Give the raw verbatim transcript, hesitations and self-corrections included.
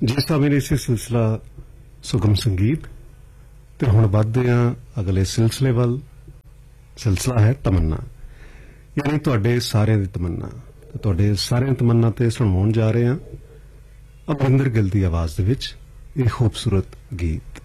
ਜਿਸ ਸਮੇਂ ਨੇ ਇਸੇ ਸਿਲਸਿਲਾ ਸੁਗਮ ਸੰਗੀਤ ਤੇ ਹੁਣ ਵੱਧਦੇ ਹਾਂ ਅਗਲੇ ਸਿਲਸਿਲੇ ਵੱਲ। ਸਿਲਸਿਲਾ ਹੈ ਤਮੰਨਾ, ਯਾਨੀ ਤੁਹਾਡੇ ਸਾਰਿਆਂ ਦੀ ਤਮੰਨਾ। ਤੇ ਤੁਹਾਡੇ ਸਾਰਿਆਂ ਦੀ ਤਮੰਨਾ ਤੇ ਸੁਣਾਉਣ ਜਾ ਰਹੇ ਹਾਂ ਅਮਰਿੰਦਰ ਗਿੱਲ ਦੀ ਆਵਾਜ਼ ਦੇ ਵਿੱਚ ਇਹ ਖੂਬਸੂਰਤ ਗੀਤ।